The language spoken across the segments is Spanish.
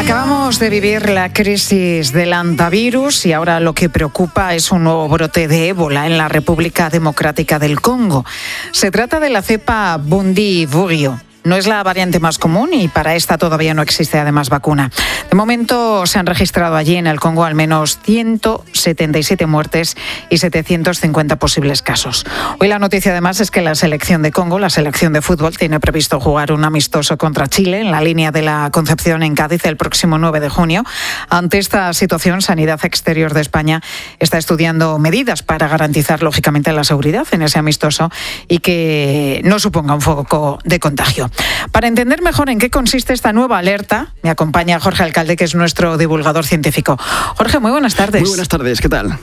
Acabamos de vivir la crisis del hantavirus y ahora lo que preocupa es un nuevo brote de ébola en la República Democrática del Congo. Se trata de la cepa Bundibugyo. No es la variante más común y para esta todavía no existe además vacuna. De momento se han registrado allí en el Congo al menos 177 muertes y 750 posibles casos. Hoy la noticia además es que la selección de Congo, la selección de fútbol, tiene previsto jugar un amistoso contra Chile en la línea de la Concepción en Cádiz el próximo 9 de junio. Ante esta situación, Sanidad Exterior de España está estudiando medidas para garantizar lógicamente la seguridad en ese amistoso y que no suponga un foco de contagio. Para entender mejor en qué consiste esta nueva alerta, me acompaña Jorge Alcalde, que es nuestro divulgador científico. Jorge, muy buenas tardes. Muy buenas tardes, ¿qué tal?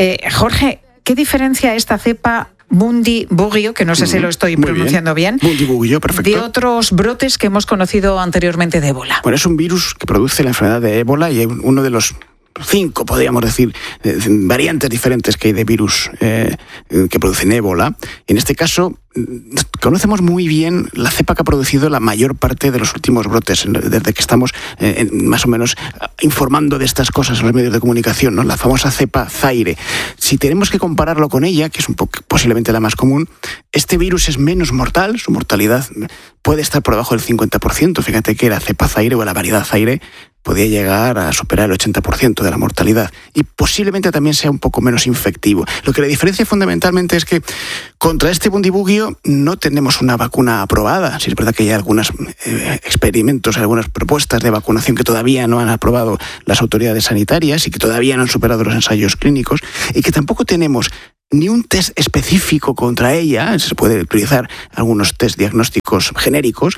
Jorge, ¿qué diferencia esta cepa Bundibugyo, que no sé si lo estoy pronunciando bien, Bundibugyo, perfecto, de otros brotes que hemos conocido anteriormente de ébola? Bueno, es un virus que produce la enfermedad de ébola y uno de los 5, podríamos decir, variantes diferentes que hay de virus que producen ébola. En este caso, conocemos muy bien la cepa que ha producido la mayor parte de los últimos brotes, desde que estamos más o menos informando de estas cosas en los medios de comunicación, ¿no? La famosa cepa Zaire. Si tenemos que compararlo con ella, que es un poco, posiblemente la más común, este virus es menos mortal, su mortalidad puede estar por debajo del 50%. Fíjate que la cepa Zaire o la variedad Zaire podía llegar a superar el 80% de la mortalidad y posiblemente también sea un poco menos infectivo. Lo que le diferencia fundamentalmente es que contra este Bundibugyo no tenemos una vacuna aprobada. Sí, es verdad que hay algunos experimentos, algunas propuestas de vacunación que todavía no han aprobado las autoridades sanitarias y que todavía no han superado los ensayos clínicos y que tampoco tenemos ni un test específico contra ella. Se puede utilizar algunos test diagnósticos genéricos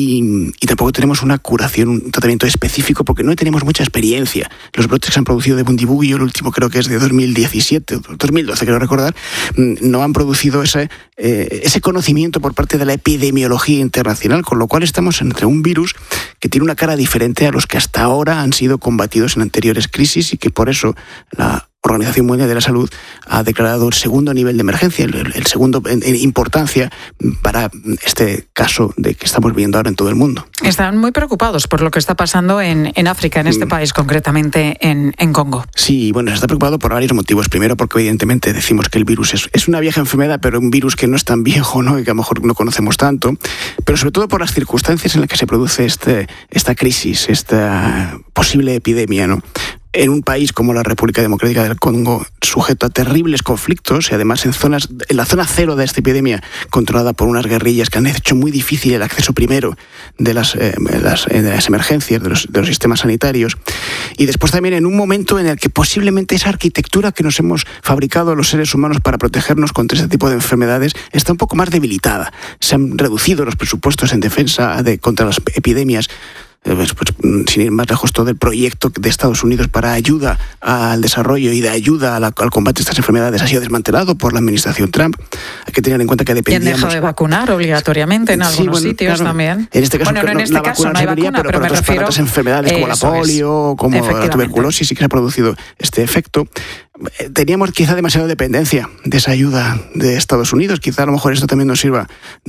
y tampoco tenemos una curación, un tratamiento específico porque no tenemos mucha experiencia. Los brotes que se han producido de Bundibugyo, el último creo que es de 2017, 2012 creo recordar, no han producido ese conocimiento por parte de la epidemiología internacional, con lo cual estamos entre un virus que tiene una cara diferente a los que hasta ahora han sido combatidos en anteriores crisis y que por eso la Organización Mundial de la Salud ha declarado el segundo nivel de emergencia, el segundo en importancia para este caso de que estamos viendo ahora en todo el mundo. Están muy preocupados por lo que está pasando en África, en este país, concretamente en Congo. Sí, bueno, se está preocupado por varios motivos. Primero, porque evidentemente decimos que el virus es una vieja enfermedad, pero un virus que no es tan viejo, ¿no? Y que a lo mejor no conocemos tanto. Pero sobre todo por las circunstancias en las que se produce esta crisis, esta posible epidemia, ¿no? En un país como la República Democrática del Congo, sujeto a terribles conflictos y además en la zona cero de esta epidemia, controlada por unas guerrillas que han hecho muy difícil el acceso primero de las emergencias, de los sistemas sanitarios, y después también en un momento en el que posiblemente esa arquitectura que nos hemos fabricado los seres humanos para protegernos contra este tipo de enfermedades está un poco más debilitada. Se han reducido los presupuestos en defensa contra las epidemias. Pues, sin ir más lejos, todo el proyecto de Estados Unidos para ayuda al desarrollo y de ayuda al combate de estas enfermedades ha sido desmantelado por la administración Trump. Hay que tener en cuenta que dependíamos... Y han dejado de vacunar obligatoriamente en algunos sitios, claro, también. En este caso, la vacuna no hay vacuna, pero me refiero para otras enfermedades como la polio, como la tuberculosis, sí que se ha producido este efecto. Teníamos quizá demasiada dependencia de esa ayuda de Estados Unidos. Quizá a lo mejor esto también nos sirva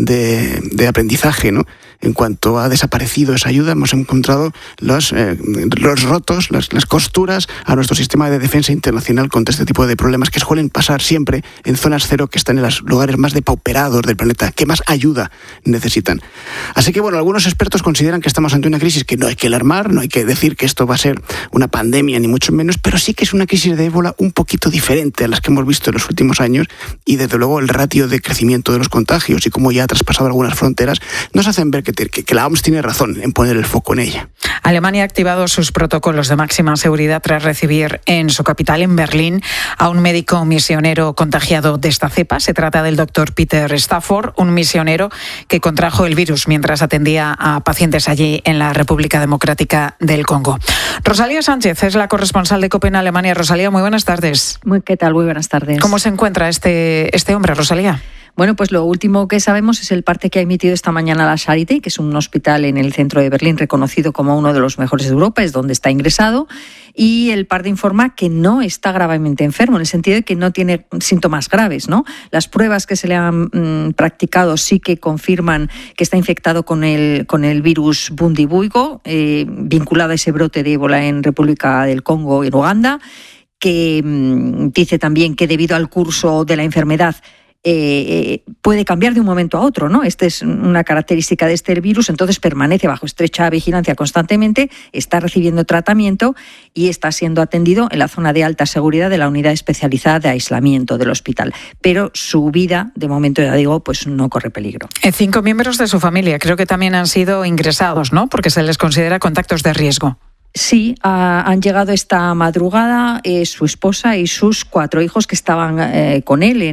de aprendizaje, ¿no? En cuanto ha desaparecido esa ayuda, hemos encontrado los rotos, las costuras a nuestro sistema de defensa internacional contra este tipo de problemas que suelen pasar siempre en zonas cero, que están en los lugares más depauperados del planeta, que más ayuda necesitan. Así que, bueno, algunos expertos consideran que estamos ante una crisis que no hay que alarmar, no hay que decir que esto va a ser una pandemia, ni mucho menos, pero sí que es una crisis de ébola un poquito diferente a las que hemos visto en los últimos años, y desde luego el ratio de crecimiento de los contagios y cómo ya ha traspasado algunas fronteras nos hacen ver que la OMS tiene razón en poner el foco en ella. Alemania ha activado sus protocolos de máxima seguridad tras recibir en su capital, en Berlín, a un médico misionero contagiado de esta cepa. Se trata del doctor Peter Stafford, un misionero que contrajo el virus mientras atendía a pacientes allí en la República Democrática del Congo. Rosalía Sánchez es la corresponsal de COPE en Alemania. Rosalía, muy buenas tardes. ¿Qué tal? Muy buenas tardes. ¿Cómo se encuentra este hombre, Rosalía? Bueno, pues lo último que sabemos es el parte que ha emitido esta mañana la Charité, que es un hospital en el centro de Berlín reconocido como uno de los mejores de Europa, es donde está ingresado, y el parte informa que no está gravemente enfermo, en el sentido de que no tiene síntomas graves, ¿no? Las pruebas que se le han practicado sí que confirman que está infectado con el virus Bundibugyo, vinculado a ese brote de ébola en República del Congo y en Uganda, que dice también que debido al curso de la enfermedad puede cambiar de un momento a otro, ¿no? Esta es una característica de este virus, entonces permanece bajo estrecha vigilancia constantemente, está recibiendo tratamiento y está siendo atendido en la zona de alta seguridad de la unidad especializada de aislamiento del hospital. Pero su vida, de momento, ya digo, pues no corre peligro. 5 miembros de su familia creo que también han sido ingresados, ¿no? Porque se les considera contactos de riesgo. Sí, han llegado esta madrugada su esposa y sus 4 hijos que estaban con él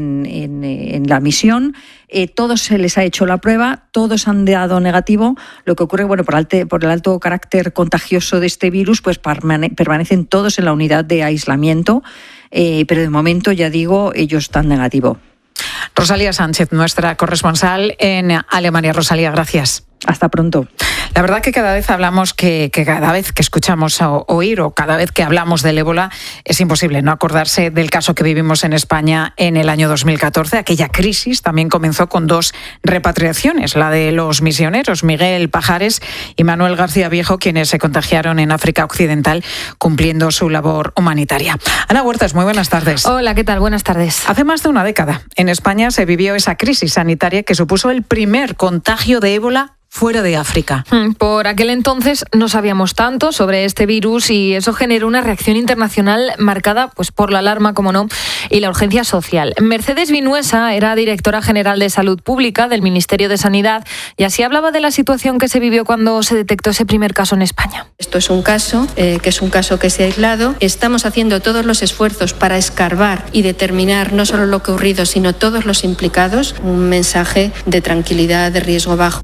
en la misión. Todos se les ha hecho la prueba, todos han dado negativo. Lo que ocurre, bueno, por el alto carácter contagioso de este virus, pues permanecen todos en la unidad de aislamiento, pero de momento, ya digo, ellos dan negativo. Rosalía Sánchez, nuestra corresponsal en Alemania. Rosalía, gracias. Hasta pronto. La verdad que cada vez hablamos que cada vez que escuchamos oír o cada vez que hablamos del ébola es imposible no acordarse del caso que vivimos en España en el año 2014. Aquella crisis también comenzó con 2 repatriaciones, la de los misioneros Miguel Pajares y Manuel García Viejo, quienes se contagiaron en África Occidental cumpliendo su labor humanitaria. Ana Huertas, muy buenas tardes. Hola, ¿qué tal? Buenas tardes. Hace más de una década en España se vivió esa crisis sanitaria que supuso el primer contagio de ébola fuera de África. Por aquel entonces no sabíamos tanto sobre este virus y eso generó una reacción internacional marcada pues por la alarma, como no, y la urgencia social. Mercedes Vinuesa era directora general de Salud Pública del Ministerio de Sanidad y así hablaba de la situación que se vivió cuando se detectó ese primer caso en España. Esto es un caso que se ha aislado. Estamos haciendo todos los esfuerzos para escarbar y determinar no solo lo que ha ocurrido, sino todos los implicados. Un mensaje de tranquilidad, de riesgo bajo.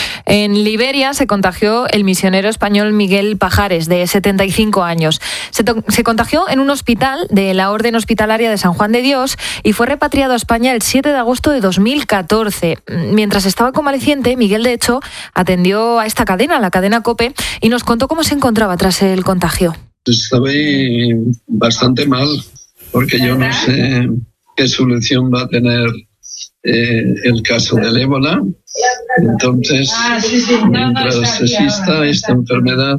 En Liberia se contagió el misionero español Miguel Pajares, de 75 años. Se contagió en un hospital de la Orden Hospitalaria de San Juan de Dios y fue repatriado a España el 7 de agosto de 2014. Mientras estaba convaleciente, Miguel, de hecho, atendió a esta cadena, la cadena COPE, y nos contó cómo se encontraba tras el contagio. Estaba bastante mal, porque yo no sé qué solución va a tener el caso del ébola. Entonces, mientras exista esta enfermedad,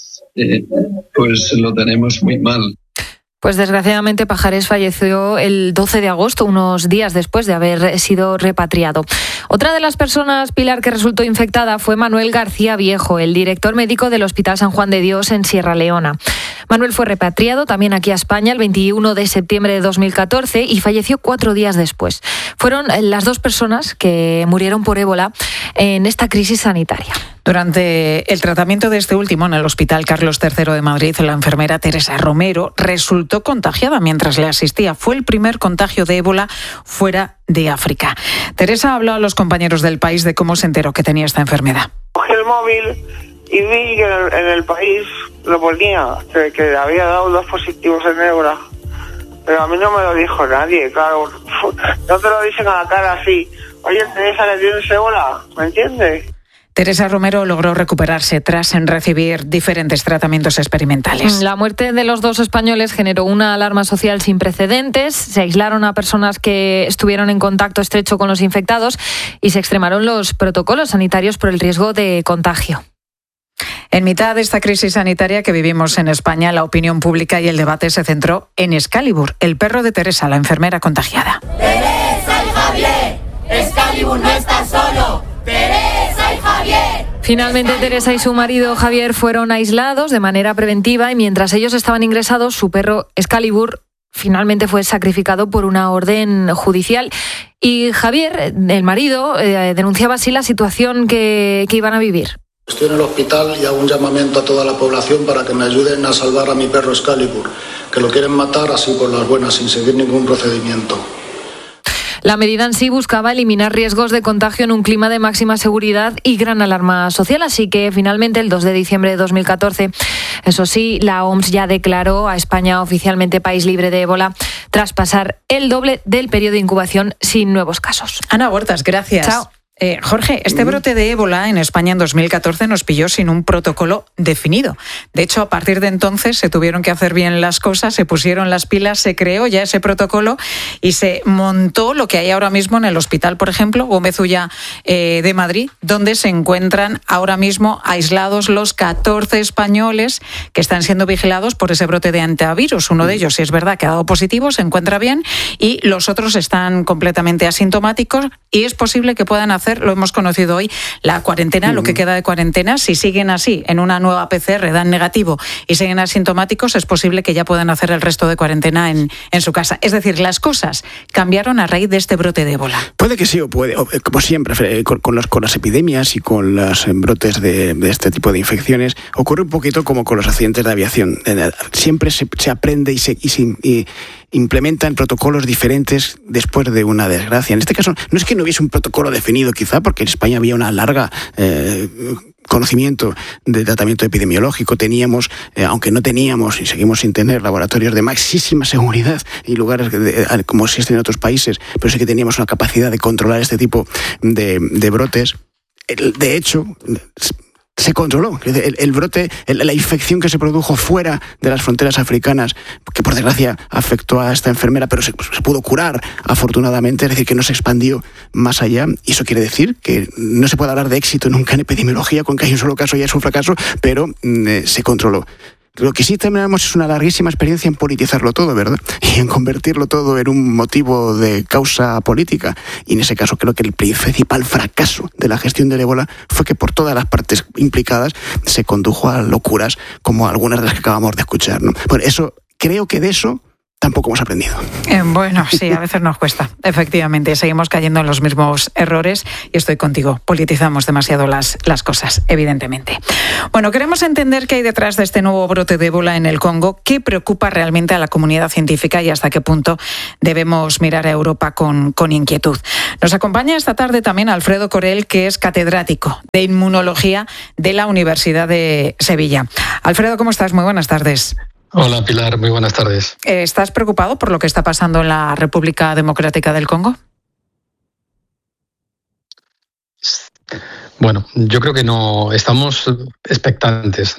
pues lo tenemos muy mal. Pues desgraciadamente Pajares falleció el 12 de agosto, unos días después de haber sido repatriado. Otra de las personas, Pilar, que resultó infectada fue Manuel García Viejo, el director médico del Hospital San Juan de Dios en Sierra Leona. Manuel fue repatriado también aquí a España el 21 de septiembre de 2014 y falleció 4 días después. Fueron las 2 personas que murieron por ébola en esta crisis sanitaria. Durante el tratamiento de este último en el Hospital Carlos III de Madrid, la enfermera Teresa Romero resultó contagiada mientras le asistía. Fue el primer contagio de ébola fuera de África. Teresa habló a los compañeros del País de cómo se enteró que tenía esta enfermedad. Cogí el móvil y vi que en el País lo ponía, que había dado 2 positivos en ébola. Pero a mí no me lo dijo nadie, claro. No te lo dicen a la cara así. Oye, Teresa, ¿le tienes ébola? ¿Me entiendes? Teresa Romero logró recuperarse tras recibir diferentes tratamientos experimentales. La muerte de los 2 españoles generó una alarma social sin precedentes. Se aislaron a personas que estuvieron en contacto estrecho con los infectados y se extremaron los protocolos sanitarios por el riesgo de contagio. En mitad de esta crisis sanitaria que vivimos en España, la opinión pública y el debate se centró en Excalibur, el perro de Teresa, la enfermera contagiada. ¡Teresa y Javier! ¡Excalibur no está solo! ¡Teresa y Javier! Finalmente, Teresa y su marido Javier fueron aislados de manera preventiva y mientras ellos estaban ingresados, su perro Excalibur finalmente fue sacrificado por una orden judicial. Y Javier, el marido, denunciaba así la situación que iban a vivir. Estoy en el hospital y hago un llamamiento a toda la población para que me ayuden a salvar a mi perro Excalibur, que lo quieren matar así por las buenas, sin seguir ningún procedimiento. La medida en sí buscaba eliminar riesgos de contagio en un clima de máxima seguridad y gran alarma social, así que finalmente el 2 de diciembre de 2014, eso sí, la OMS ya declaró a España oficialmente país libre de ébola tras pasar el doble del periodo de incubación sin nuevos casos. Ana Huertas, gracias. Chao. Jorge, este brote de ébola en España en 2014 nos pilló sin un protocolo definido. De hecho, a partir de entonces se tuvieron que hacer bien las cosas, se pusieron las pilas, se creó ya ese protocolo y se montó lo que hay ahora mismo en el hospital, por ejemplo, Gómez Ulla de Madrid, donde se encuentran ahora mismo aislados los 14 españoles que están siendo vigilados por ese brote de antivirus. Uno de ellos, si es verdad, que ha dado positivo, se encuentra bien y los otros están completamente asintomáticos y es posible que puedan hacer, lo hemos conocido hoy, la cuarentena, lo que queda de cuarentena. Si siguen así, en una nueva PCR dan negativo y siguen asintomáticos, es posible que ya puedan hacer el resto de cuarentena en su casa. Es decir, las cosas cambiaron a raíz de este brote de ébola. Puede que sí o puede, como siempre, con las epidemias y con los brotes de este tipo de infecciones, ocurre un poquito como con los accidentes de aviación. Siempre se aprende y implementan protocolos diferentes después de una desgracia. En este caso, no es que no hubiese un protocolo definido, quizá, porque en España había una larga conocimiento de tratamiento epidemiológico. Teníamos, aunque no teníamos y seguimos sin tener laboratorios de máxima seguridad y lugares como existen en otros países, pero sí que teníamos una capacidad de controlar este tipo de brotes. De hecho, se controló. El brote, la infección que se produjo fuera de las fronteras africanas, que por desgracia afectó a esta enfermera, pero se pudo curar afortunadamente, es decir, que no se expandió más allá. Y eso quiere decir que no se puede hablar de éxito nunca en epidemiología, con que hay un solo caso ya es un fracaso, pero se controló. Lo que sí tenemos es una larguísima experiencia en politizarlo todo, ¿verdad? Y en convertirlo todo en un motivo de causa política. Y en ese caso creo que el principal fracaso de la gestión del ébola fue que por todas las partes implicadas se condujo a locuras como algunas de las que acabamos de escuchar, ¿no? Bueno, creo que de eso tampoco hemos aprendido. Bueno, sí, a veces nos cuesta. Efectivamente, seguimos cayendo en los mismos errores y estoy contigo. Politizamos demasiado las cosas, evidentemente. Bueno, queremos entender qué hay detrás de este nuevo brote de ébola en el Congo, qué preocupa realmente a la comunidad científica y hasta qué punto debemos mirar a Europa con inquietud. Nos acompaña esta tarde también Alfredo Corel, que es catedrático de Inmunología de la Universidad de Sevilla. Alfredo, ¿cómo estás? Muy buenas tardes. Hola Pilar, muy buenas tardes. ¿Estás preocupado por lo que está pasando en la República Democrática del Congo? Bueno, yo creo que no. Estamos expectantes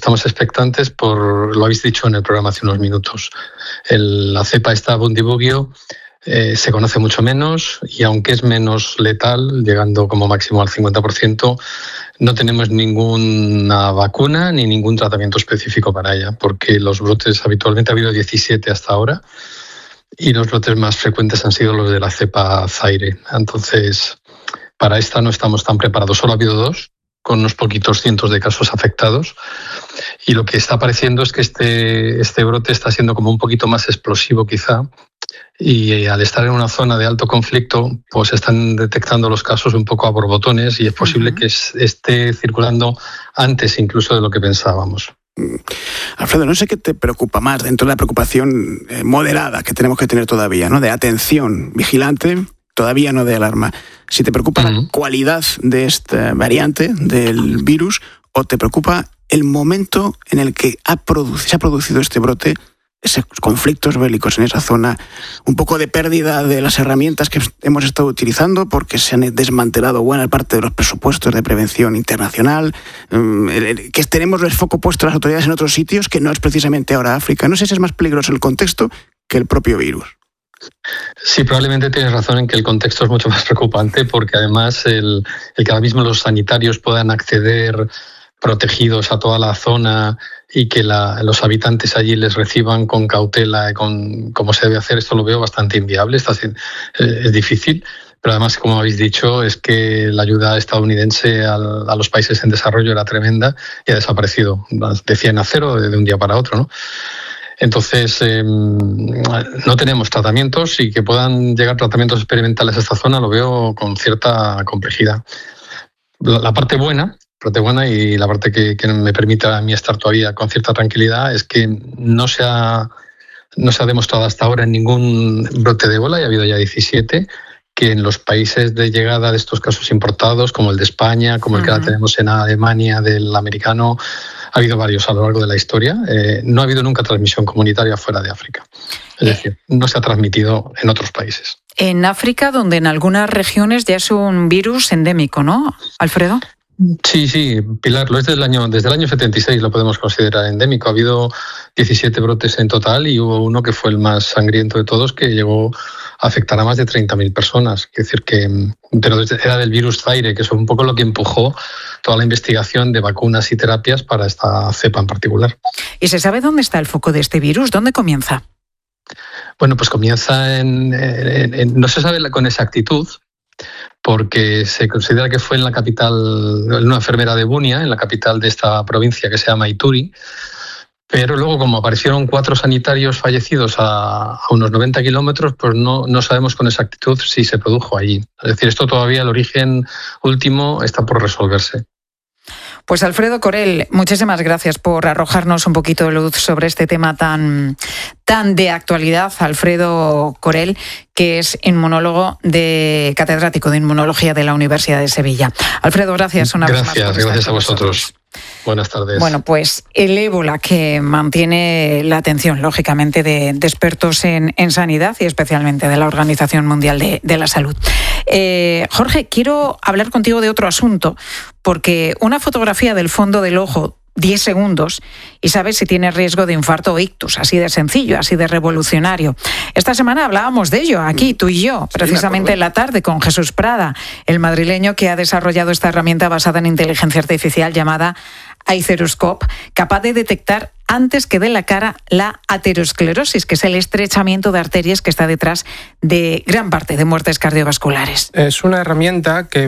por, lo habéis dicho en el programa hace unos minutos. La cepa esta Bundibugyo se conoce mucho menos y aunque es menos letal, llegando como máximo al 50%, no tenemos ninguna vacuna ni ningún tratamiento específico para ella, porque los brotes habitualmente ha habido 17 hasta ahora y los brotes más frecuentes han sido los de la cepa Zaire. Entonces, para esta no estamos tan preparados. Solo ha habido 2, con unos poquitos cientos de casos afectados. Y lo que está pareciendo es que este brote está siendo como un poquito más explosivo quizá. Y al estar en una zona de alto conflicto, pues están detectando los casos un poco a borbotones y es posible que esté circulando antes incluso de lo que pensábamos. Alfredo, no sé qué te preocupa más dentro de la preocupación moderada que tenemos que tener todavía, ¿no? De atención vigilante, todavía no de alarma. Si te preocupa la cualidad de esta variante del virus o te preocupa el momento en el que se ha producido este brote, esos conflictos bélicos en esa zona, un poco de pérdida de las herramientas que hemos estado utilizando porque se han desmantelado buena parte de los presupuestos de prevención internacional, que tenemos el foco puesto las autoridades en otros sitios que no es precisamente ahora África. No sé si es más peligroso el contexto que el propio virus. Sí, probablemente tienes razón en que el contexto es mucho más preocupante porque además el que ahora mismo los sanitarios puedan acceder protegidos a toda la zona y que los habitantes allí les reciban con cautela y con cómo se debe hacer, esto lo veo bastante inviable, es difícil, pero además, como habéis dicho, es que la ayuda estadounidense a los países en desarrollo era tremenda y ha desaparecido de 100 a 0 de un día para otro, ¿no? Entonces, no tenemos tratamientos y que puedan llegar tratamientos experimentales a esta zona lo veo con cierta complejidad. La parte buena y la parte que me permite a mí estar todavía con cierta tranquilidad es que no se ha demostrado hasta ahora en ningún brote de ébola, y ha habido ya 17, que en los países de llegada de estos casos importados, como el de España, como el que ahora tenemos en Alemania del americano, ha habido varios a lo largo de la historia, no ha habido nunca transmisión comunitaria fuera de África. Es decir, no se ha transmitido en otros países. En África, donde en algunas regiones ya es un virus endémico, ¿no, Alfredo? Sí, Pilar, lo es desde el año 76 lo podemos considerar endémico. Ha habido 17 brotes en total y hubo uno que fue el más sangriento de todos, que llegó a afectar a más de 30.000 personas. Es decir, pero era del virus Zaire, que es un poco lo que empujó toda la investigación de vacunas y terapias para esta cepa en particular. ¿Y se sabe dónde está el foco de este virus? ¿Dónde comienza? Bueno, pues comienza no se sabe con exactitud, porque se considera que fue en la capital, una enfermera de Bunia, en la capital de esta provincia que se llama Ituri, pero luego como aparecieron 4 sanitarios fallecidos a unos 90 kilómetros, pues no sabemos con exactitud si se produjo allí. Es decir, esto todavía, el origen último está por resolverse. Pues Alfredo Corel, muchísimas gracias por arrojarnos un poquito de luz sobre este tema tan de actualidad. Alfredo Corel, que es catedrático de inmunología de la Universidad de Sevilla. Alfredo, gracias una vez más. Gracias a vosotros. Buenas tardes. Bueno, pues el ébola, que mantiene la atención, lógicamente, de expertos en sanidad y especialmente de la Organización Mundial de la Salud. Jorge, quiero hablar contigo de otro asunto, porque una fotografía del fondo del ojo, 10 segundos, y sabes si tiene riesgo de infarto o ictus, así de sencillo, así de revolucionario. Esta semana hablábamos de ello, aquí, tú y yo, precisamente en la tarde, con Jesús Prada, el madrileño que ha desarrollado esta herramienta basada en inteligencia artificial llamada Aitheroscope, capaz de detectar antes que de la cara la aterosclerosis, que es el estrechamiento de arterias que está detrás de gran parte de muertes cardiovasculares. Es una herramienta que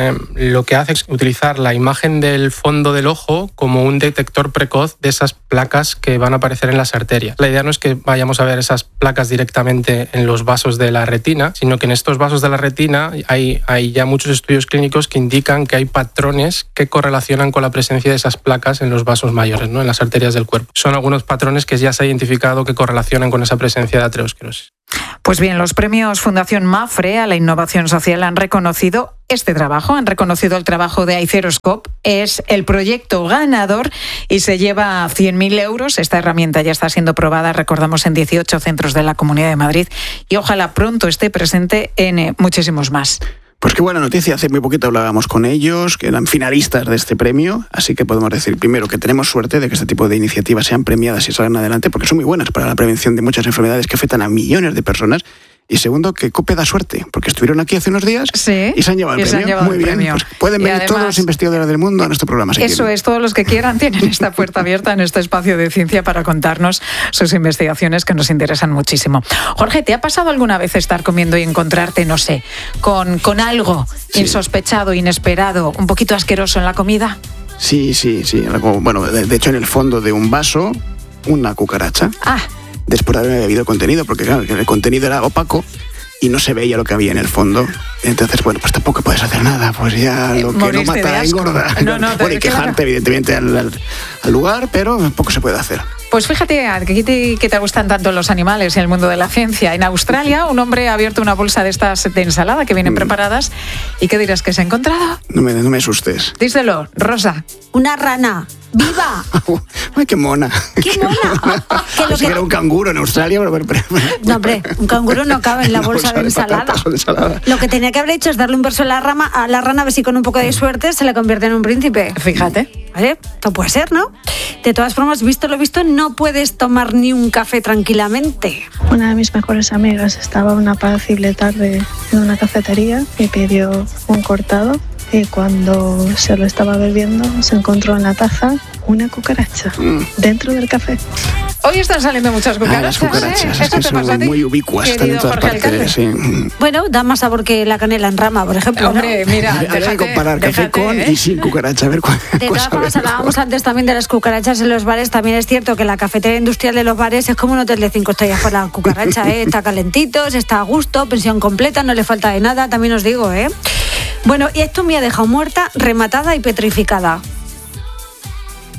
lo que hace es utilizar la imagen del fondo del ojo como un detector precoz de esas placas que van a aparecer en las arterias. La idea no es que vayamos a ver esas placas directamente en los vasos de la retina, sino que en estos vasos de la retina hay ya muchos estudios clínicos que indican que hay patrones que correlacionan con la presencia de esas placas en los vasos mayores, ¿no? En las arterias del cuerpo. Son algunos patrones que ya se ha identificado que correlacionan con esa presencia de aterosclerosis. Pues bien, los premios Fundación Mapfre a la innovación social han reconocido este trabajo, han reconocido el trabajo de Aitheroscope. Es el proyecto ganador y se lleva 100.000 euros. Esta herramienta ya está siendo probada, recordamos, en 18 centros de la Comunidad de Madrid y ojalá pronto esté presente en muchísimos más. Pues qué buena noticia, hace muy poquito hablábamos con ellos, que eran finalistas de este premio, así que podemos decir primero que tenemos suerte de que este tipo de iniciativas sean premiadas y salgan adelante, porque son muy buenas para la prevención de muchas enfermedades que afectan a millones de personas. Y segundo, que COPE da suerte, porque estuvieron aquí hace unos días y se han llevado el premio. Muy bien, pues pueden venir además, todos los investigadores del mundo a nuestro programa. Si eso quieren. Es, todos los que quieran tienen esta puerta abierta en este espacio de ciencia para contarnos sus investigaciones que nos interesan muchísimo. Jorge, ¿te ha pasado alguna vez estar comiendo y encontrarte, no sé, con algo insospechado, inesperado, un poquito asqueroso en la comida? Sí. Bueno, de hecho, en el fondo de un vaso, una cucaracha. Después de haber bebido el contenido, porque claro, el contenido era opaco y no se veía lo que había en el fondo. Entonces, bueno, pues tampoco puedes hacer nada, pues ya lo que no mata engorda. Bueno, y quejarte, evidentemente, al lugar, pero poco se puede hacer. Pues fíjate, que te gustan tanto los animales y el mundo de la ciencia. En Australia, un hombre ha abierto una bolsa de estas de ensalada que vienen preparadas. ¿Y qué dirás que se ha encontrado? No me asustes. Díselo, Rosa. Una rana. ¡Viva! ¡Ay, qué mona! ¡Qué mona! Que era un canguro en Australia. No, hombre, un canguro no cabe en la bolsa de ensalada. Lo que tenía que haber hecho es darle un beso a la rana, a ver si con un poco de suerte se le convierte en un príncipe. Fíjate. ¿Vale? Esto puede ser, ¿no? De todas formas, visto lo visto, no puedes tomar ni un café tranquilamente. Una de mis mejores amigas estaba una apacible tarde en una cafetería y pidió un cortado. Y cuando se lo estaba bebiendo, se encontró en la taza una cucaracha dentro del café. Hoy están saliendo muchas cucarachas. Las cucarachas, ¿Eso te son pasa a ti? muy ubicuas, están en todas partes. Sí. Bueno, da más sabor que la canela en rama, por ejemplo. Hombre, ¿no? Mira, hay que comparar café con y sin cucaracha. A ver cuál. De todas formas, hablábamos antes también de las cucarachas en los bares. También es cierto que la cafetería industrial de los bares es como un hotel de 5 estrellas para la cucaracha, ¿eh? Está calentito, está a gusto, pensión completa, no le falta de nada, también os digo, ¿eh? Bueno, y esto me ha dejado muerta, rematada y petrificada.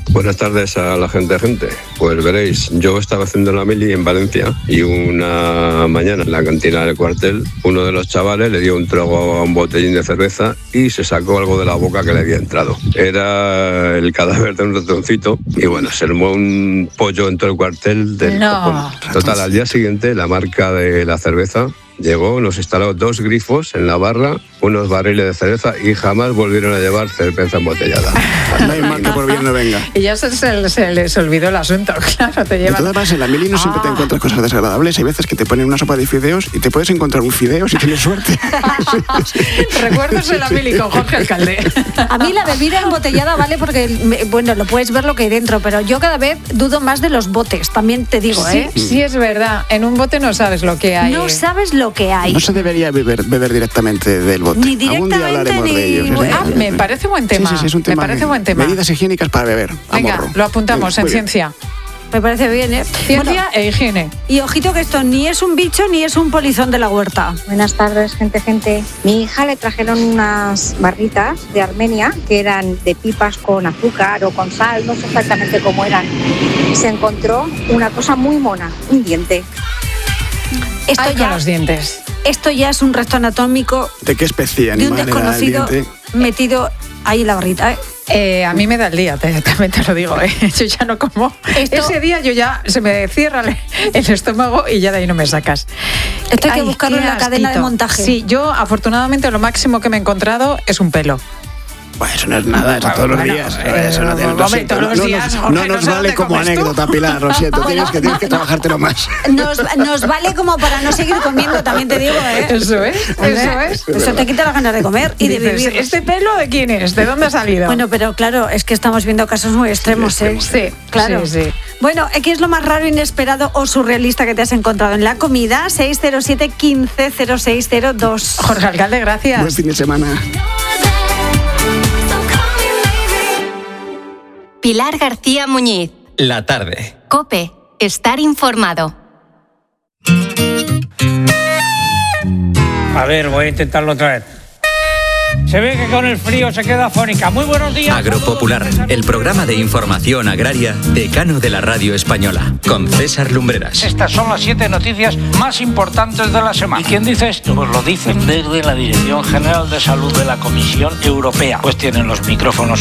Buenas tardes a la gente. Pues veréis, yo estaba haciendo la mili en Valencia y una mañana en la cantina del cuartel uno de los chavales le dio un trago a un botellín de cerveza y se sacó algo de la boca que le había entrado. Era el cadáver de un ratoncito y bueno, se armó un pollo en todo el cuartel del copón. Total, al día siguiente la marca de la cerveza llegó, nos instaló 2 grifos en la barra, unos barriles de cerveza y jamás volvieron a llevar cerveza embotellada. No hay mal que por bien no venga. Y ya se les olvidó el asunto, claro, te llevan... De todas maneras, en la mili no siempre te encuentras cosas desagradables. Hay veces que te ponen una sopa de fideos y te puedes encontrar un fideo si tienes suerte. Recuerdos en la mili con Jorge Alcalde. A mí la bebida embotellada vale porque, bueno, lo puedes ver lo que hay dentro, pero yo cada vez dudo más de los botes, también te digo, ¿eh? Sí, es verdad. En un bote no sabes lo que hay. No sabes lo que hay. No se debería beber directamente del bote. Ni directamente, algún día hablaremos de ellos. Me parece buen tema. Sí, es un tema. Me parece buen tema. Medidas higiénicas para beber. Venga, lo apuntamos en ciencia. Me parece bien, ¿eh? Ciencia e higiene. Y ojito que esto ni es un bicho ni es un polizón de la huerta. Buenas tardes, gente. Mi hija le trajeron unas barritas de Armenia que eran de pipas con azúcar o con sal, no sé exactamente cómo eran. Se encontró una cosa muy mona, un diente. Con los dientes. Esto ya es un resto anatómico. ¿De qué especie animal? De un desconocido metido ahí en la barrita, A mí me da el día, también te lo digo, yo ya no como. Ese día yo ya se me cierra el estómago y ya de ahí no me sacas. Esto hay que buscarlo en la cadena de montaje. Sí, yo afortunadamente lo máximo que me he encontrado es un pelo. Bueno, eso no es nada, eso todos los días. Eso no tiene, no nos vale como anécdota, Pilar, lo siento, tienes que trabajártelo más. Nos vale como para no seguir comiendo, también te digo, Eso es. Eso te quita las ganas de comer y de vivir. ¿Este pelo de quién es? ¿De dónde ha salido? Bueno, pero claro, es que estamos viendo casos muy extremos, Sí, claro. Sí. Bueno, ¿qué es lo más raro, inesperado o surrealista que te has encontrado en la comida? 607 15 0602. Jorge Alcalde, gracias. Buen fin de semana. Pilar García Muñiz. La tarde. COPE. Estar informado. A ver, voy a intentarlo otra vez. Se ve que con el frío se queda afónica. Muy buenos días. Agropopular, el programa de información agraria decano de la radio española, con César Lumbreras. Estas son las 7 noticias más importantes de la semana. ¿Y quién dice esto? Pues lo dicen desde la Dirección General de Salud de la Comisión Europea. Pues tienen los micrófonos